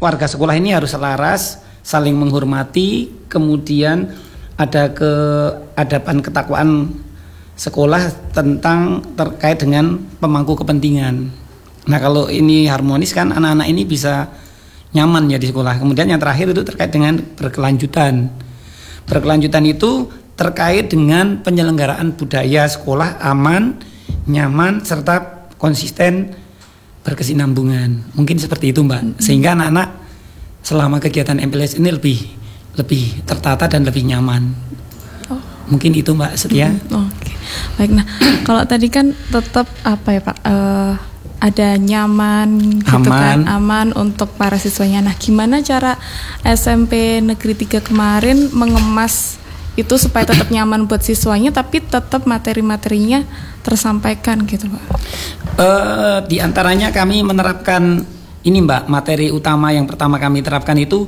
warga sekolah ini harus selaras, saling menghormati, kemudian ada keadaban ketakwaan sekolah terkait dengan pemangku kepentingan. Nah, kalau ini harmonis kan anak-anak ini bisa nyaman ya di sekolah. Kemudian yang terakhir itu terkait dengan berkelanjutan. Berkelanjutan itu terkait dengan penyelenggaraan budaya sekolah aman, nyaman, serta konsisten berkesinambungan. Mungkin seperti itu, Mbak. Sehingga anak-anak selama kegiatan MPLS ini lebih tertata dan lebih nyaman. Mungkin itu, Mbak Setia. Oke. Baik, nah kalau tadi kan tetap apa ya Pak, ada nyaman gitu kan, aman untuk para siswanya. Nah, gimana cara SMP Negeri 3 kemarin mengemas itu supaya tetap nyaman buat siswanya tapi tetap materi-materinya tersampaikan gitu Pak? Di antaranya kami menerapkan ini Mbak, materi utama yang pertama kami terapkan itu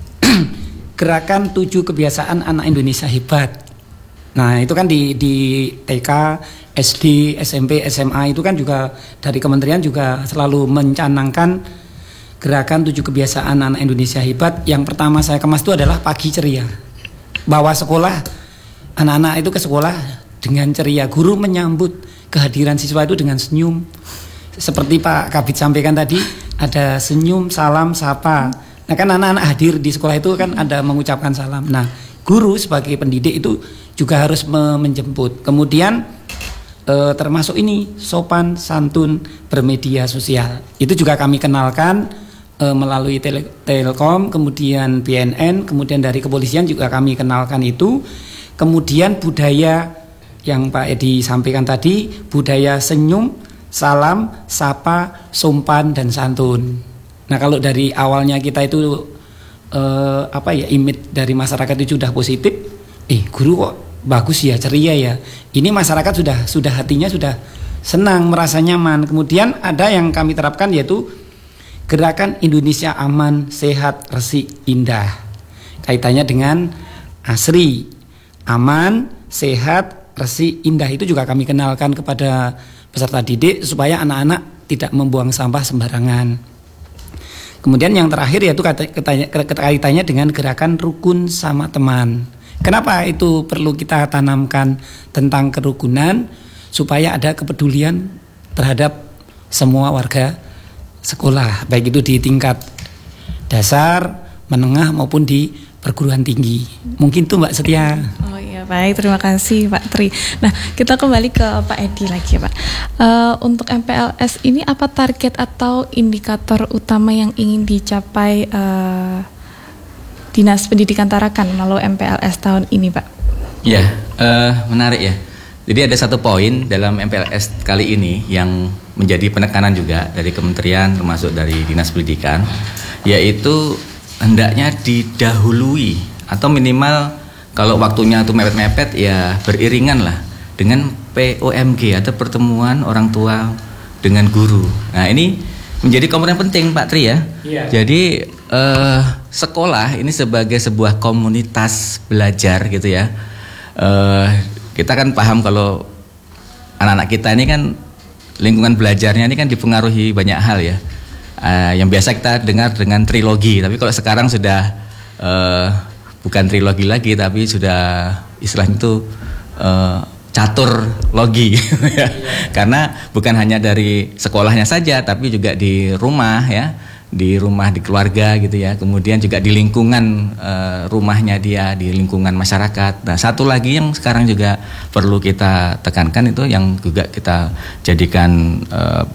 gerakan 7 kebiasaan anak Indonesia hebat. Nah, itu kan di TK, SD, SMP, SMA itu kan juga dari kementerian juga selalu mencanangkan gerakan 7 kebiasaan anak Indonesia hebat. Yang pertama saya kemas itu adalah pagi ceria. Bawa sekolah, anak-anak itu ke sekolah dengan ceria. Guru menyambut kehadiran siswa itu dengan senyum. Seperti Pak Kabid sampaikan tadi, ada senyum, salam, sapa. Nah, kan anak-anak hadir di sekolah itu kan ada mengucapkan salam. Nah, guru sebagai pendidik itu juga harus menjemput. Kemudian termasuk ini sopan santun bermedia sosial. Itu juga kami kenalkan melalui Telkom, kemudian BNN, kemudian dari kepolisian juga kami kenalkan itu. Kemudian budaya yang Pak Edi sampaikan tadi, budaya senyum, salam, sapa, sopan dan santun. Nah, kalau dari awalnya kita itu image dari masyarakat itu sudah positif, guru kok bagus ya, ceria ya. Ini masyarakat sudah hatinya sudah senang, merasa nyaman. Kemudian ada yang kami terapkan yaitu gerakan Indonesia aman, sehat, resik, indah. Kaitannya dengan ASRI, aman, sehat, resik, indah. Itu juga kami kenalkan kepada peserta didik supaya anak-anak tidak membuang sampah sembarangan. Kemudian yang terakhir yaitu kaitannya dengan gerakan rukun sama teman. Kenapa itu perlu kita tanamkan tentang kerukunan supaya ada kepedulian terhadap semua warga sekolah, baik itu di tingkat dasar, menengah maupun di perguruan tinggi. Mungkin itu Mbak Setia. Oh iya, baik, terima kasih Pak Tri. Nah, kita kembali ke Pak Edi lagi ya Pak. Untuk MPLS ini apa target atau indikator utama yang ingin dicapai Dinas Pendidikan Tarakan melalui MPLS tahun ini Pak? Ya, menarik ya. Jadi ada satu poin dalam MPLS kali ini yang menjadi penekanan juga dari kementerian termasuk dari Dinas Pendidikan, yaitu hendaknya didahului atau minimal kalau waktunya itu mepet-mepet ya beriringan lah dengan POMG atau pertemuan orang tua dengan guru. Nah, ini menjadi komponen penting Pak Tri ya. Iya. Jadi sekolah ini sebagai sebuah komunitas belajar gitu ya. Kita kan paham kalau anak-anak kita ini kan lingkungan belajarnya ini kan dipengaruhi banyak hal ya. Yang biasa kita dengar dengan trilogi, tapi kalau sekarang sudah bukan trilogi lagi, tapi sudah istilahnya itu catur logi ya. Karena bukan hanya dari sekolahnya saja, tapi juga di rumah ya, di keluarga gitu ya, kemudian juga di lingkungan rumahnya dia, di lingkungan masyarakat. Nah, satu lagi yang sekarang juga perlu kita tekankan itu yang juga kita jadikan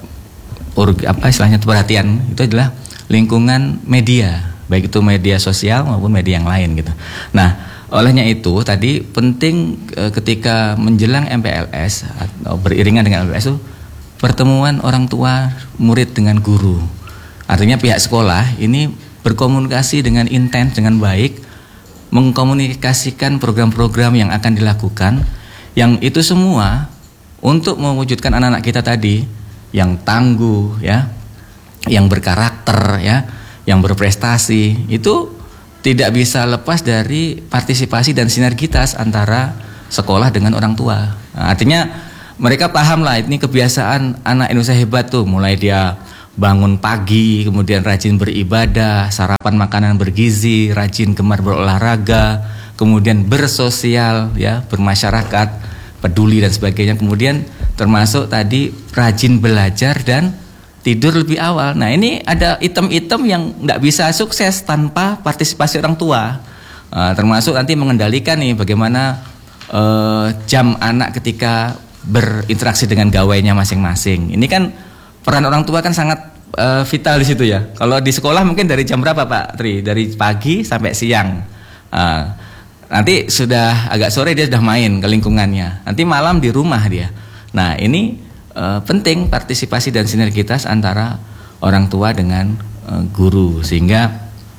istilahnya perhatian, itu adalah lingkungan media, baik itu media sosial maupun media yang lain gitu. Nah, olehnya itu tadi penting ketika menjelang MPLS atau beriringan dengan MPLS itu pertemuan orang tua murid dengan guru. Artinya pihak sekolah ini berkomunikasi dengan intens, dengan baik, mengkomunikasikan program-program yang akan dilakukan, yang itu semua untuk mewujudkan anak-anak kita tadi yang tangguh ya, yang berkarakter ya, yang berprestasi. Itu tidak bisa lepas dari partisipasi dan sinergitas antara sekolah dengan orang tua. Nah, artinya mereka paham lah ini kebiasaan anak Indonesia hebat tuh, mulai dia bangun pagi, kemudian rajin beribadah, sarapan makanan bergizi, rajin gemar berolahraga, kemudian bersosial, ya, bermasyarakat, peduli dan sebagainya. Kemudian termasuk tadi rajin belajar dan tidur lebih awal. Nah, ini ada item-item yang nggak bisa sukses tanpa partisipasi orang tua. Termasuk nanti mengendalikan nih bagaimana jam anak ketika berinteraksi dengan gawainya masing-masing. Ini kan peran orang tua kan sangat vital di situ ya. Kalau di sekolah mungkin dari jam berapa Pak Tri? Dari pagi sampai siang. Nanti sudah agak sore dia sudah main ke lingkungannya. Nanti malam di rumah dia. Nah, ini penting partisipasi dan sinergitas antara orang tua dengan guru, sehingga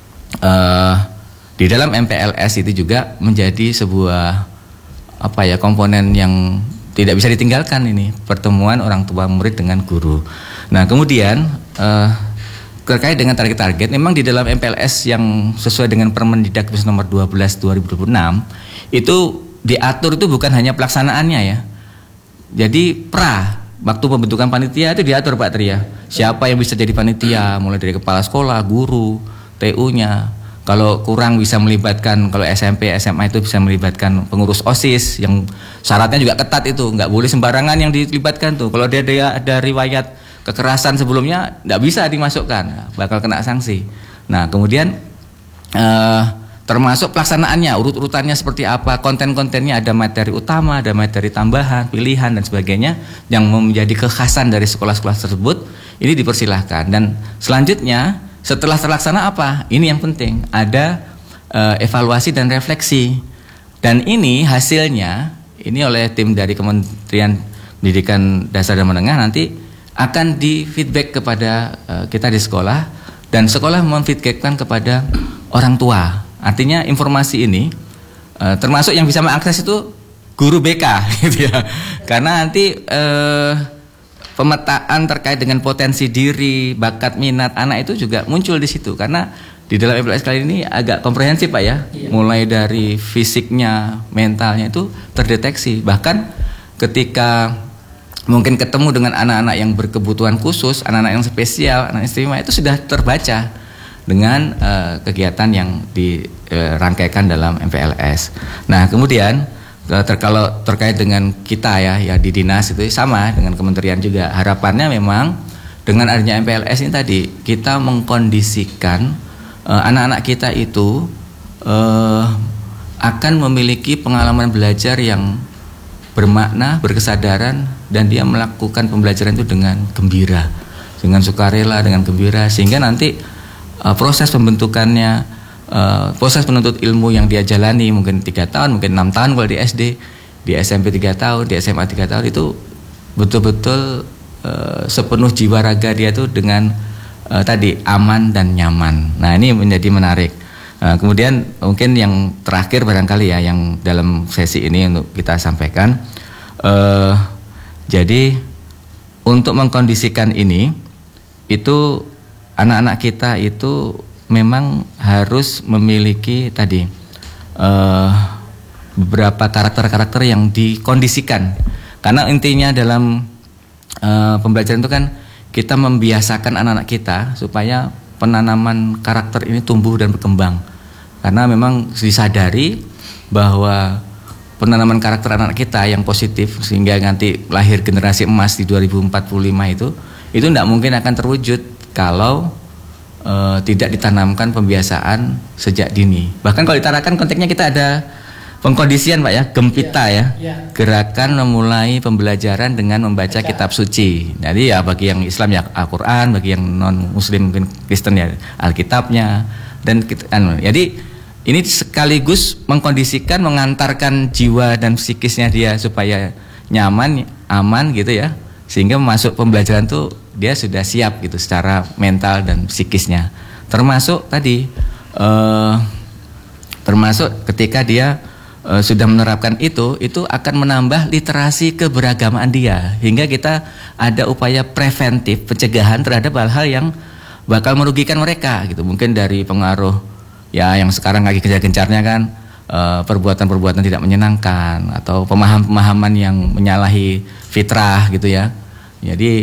di dalam MPLS itu juga menjadi sebuah komponen yang tidak bisa ditinggalkan, ini pertemuan orang tua murid dengan guru. Nah, kemudian terkait dengan target-target, memang di dalam MPLS yang sesuai dengan Permendikbud nomor 12 2026 itu diatur itu bukan hanya pelaksanaannya ya. Jadi waktu pembentukan panitia itu diatur Pak Tri ya. Siapa yang bisa jadi panitia, mulai dari kepala sekolah, guru, TU-nya. Kalau kurang bisa melibatkan, kalau SMP, SMA itu bisa melibatkan pengurus OSIS yang syaratnya juga ketat itu, nggak boleh sembarangan yang dilibatkan tuh. Kalau dia ada riwayat kekerasan sebelumnya, nggak bisa dimasukkan, bakal kena sanksi. Nah, kemudian termasuk pelaksanaannya, urut-urutannya seperti apa, konten-kontennya, ada materi utama, ada materi tambahan, pilihan dan sebagainya yang menjadi kekhasan dari sekolah-sekolah tersebut, ini dipersilahkan. Dan selanjutnya setelah terlaksana apa? Ini yang penting, ada evaluasi dan refleksi. Dan ini hasilnya, ini oleh tim dari Kementerian Pendidikan Dasar dan Menengah nanti akan di feedback kepada kita di sekolah, dan sekolah memfeedbackkan kepada orang tua. Artinya informasi ini termasuk yang bisa mengakses itu guru BK gitu ya. Karena nanti pemetaan terkait dengan potensi diri, bakat, minat anak itu juga muncul di situ. Karena di dalam MPLS kali ini agak komprehensif Pak ya. Iya. Mulai dari fisiknya, mentalnya itu terdeteksi. Bahkan ketika mungkin ketemu dengan anak-anak yang berkebutuhan khusus, anak-anak yang spesial, anak istimewa, itu sudah terbaca dengan kegiatan yang dirangkaikan dalam MPLS. Nah, kemudian kalau terkait dengan kita ya di dinas itu sama dengan kementerian juga, harapannya memang dengan adanya MPLS ini tadi kita mengkondisikan anak-anak kita itu akan memiliki pengalaman belajar yang bermakna, berkesadaran, dan dia melakukan pembelajaran itu dengan gembira, dengan sukarela, dengan gembira, sehingga nanti proses pembentukannya, proses penuntut ilmu yang dia jalani mungkin 3 tahun, mungkin 6 tahun kalau di SD, di SMP 3 tahun, di SMA 3 tahun, itu betul-betul sepenuh jiwa raga dia itu dengan tadi aman dan nyaman. Nah, ini menjadi menarik. Kemudian mungkin yang terakhir barangkali ya yang dalam sesi ini untuk kita sampaikan, jadi untuk mengkondisikan ini itu anak-anak kita itu memang harus memiliki tadi beberapa karakter-karakter yang dikondisikan. Karena intinya dalam pembelajaran itu kan kita membiasakan anak-anak kita supaya penanaman karakter ini tumbuh dan berkembang. Karena memang disadari bahwa penanaman karakter anak kita yang positif sehingga nanti lahir generasi emas di 2045 itu tidak mungkin akan terwujud kalau tidak ditanamkan pembiasaan sejak dini. Bahkan kalau ditarakan konteksnya kita ada pengkondisian Pak ya, gempita ya. Gerakan memulai pembelajaran dengan membaca kitab suci. Jadi ya bagi yang Islam ya Al-Qur'an, bagi yang non muslim mungkin Kristen ya Alkitabnya. Dan jadi ini sekaligus mengkondisikan, mengantarkan jiwa dan psikisnya dia supaya nyaman, aman gitu ya. Sehingga masuk pembelajaran tuh dia sudah siap gitu secara mental dan psikisnya. Termasuk tadi termasuk ketika dia sudah menerapkan itu akan menambah literasi keberagamaan dia, hingga kita ada upaya preventif pencegahan terhadap hal-hal yang bakal merugikan mereka gitu. Mungkin dari pengaruh ya yang sekarang lagi gencar-gencarnya kan perbuatan-perbuatan tidak menyenangkan atau pemahaman-pemahaman yang menyalahi fitrah gitu ya. Jadi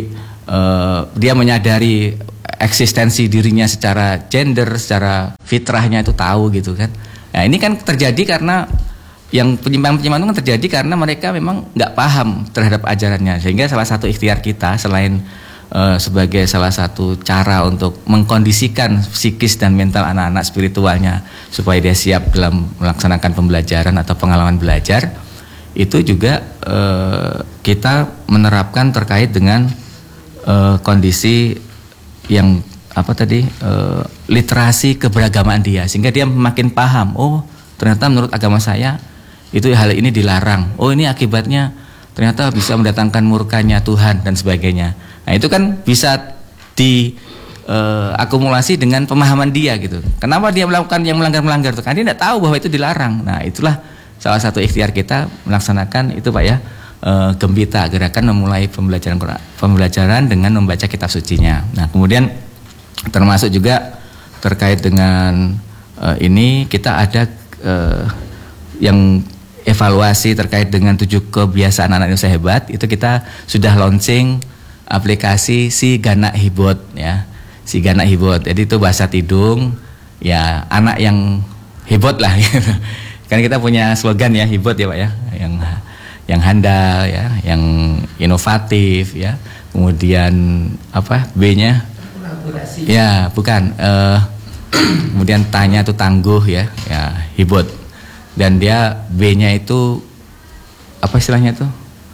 dia menyadari eksistensi dirinya secara gender, secara fitrahnya itu tahu gitu kan. Nah ini kan terjadi karena yang penyimpangan-penyimpangan itu kan terjadi karena mereka memang nggak paham terhadap ajarannya. Sehingga salah satu ikhtiar kita selain sebagai salah satu cara untuk mengkondisikan psikis dan mental anak-anak spiritualnya supaya dia siap dalam melaksanakan pembelajaran atau pengalaman belajar, itu juga kita menerapkan terkait dengan kondisi yang literasi keberagamaan dia, sehingga dia makin paham, oh ternyata menurut agama saya itu hal ini dilarang, oh ini akibatnya ternyata bisa mendatangkan murkanya Tuhan dan sebagainya. Nah itu kan bisa diakumulasi dengan pemahaman dia gitu. Kenapa dia melakukan yang melanggar-melanggar itu? Karena dia tidak tahu bahwa itu dilarang. Nah itulah salah satu ikhtiar kita melaksanakan itu Pak ya, Gembita, gerakan memulai pembelajaran dengan membaca kitab sucinya. Nah kemudian termasuk juga terkait dengan ini kita ada yang evaluasi terkait dengan 7 kebiasaan anak Indonesia hebat. Itu kita sudah launching aplikasi Si Gana Hibot ya, Si Gana Hibot. Jadi itu bahasa Tidung ya, anak yang hebot lah gitu. Kan kita punya slogan ya, hibot ya Pak ya, yang handal ya, yang inovatif ya. Kemudian apa B-nya? Ya, bukan. Kemudian tanya itu tangguh ya, ya hibot. Dan dia B-nya itu apa istilahnya tuh?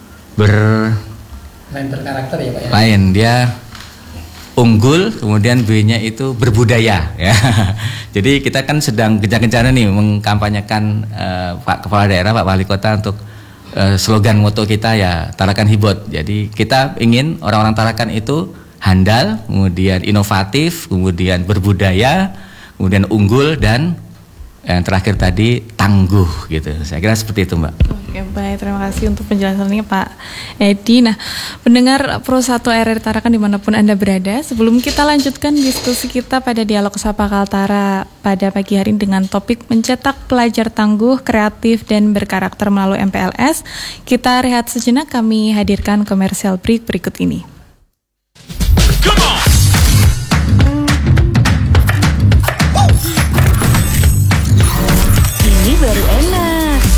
Lain berkarakter ya Pak ya. Lain, dia unggul, kemudian B-nya itu berbudaya ya. Jadi kita kan sedang gencar-gencarnya nih mengkampanyekan Pak Kepala Daerah, Pak Wali Kota untuk slogan moto kita ya Tarakan Hibot. Jadi kita ingin orang-orang Tarakan itu handal, kemudian inovatif, kemudian berbudaya, kemudian unggul, dan yang terakhir tadi tangguh gitu. Saya kira seperti itu Mbak. Oke baik, terima kasih untuk penjelasannya Pak Edi. Nah pendengar Pro 1 RRI Tarakan dimanapun Anda berada, sebelum kita lanjutkan diskusi kita pada Dialog Sapa Kaltara pada pagi hari ini dengan topik mencetak pelajar tangguh, kreatif, dan berkarakter melalui MPLS, kita rehat sejenak, kami hadirkan komersial break berikut ini.